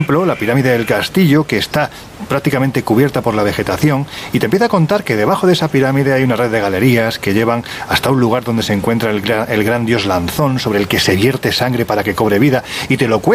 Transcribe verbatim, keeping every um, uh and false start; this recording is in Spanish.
la pirámide del castillo, que está prácticamente cubierta por la vegetación, y te empieza a contar que debajo de esa pirámide hay una red de galerías que llevan hasta un lugar donde se encuentra el gran, el gran dios Lanzón, sobre el que se vierte sangre para que cobre vida, y te lo cuenta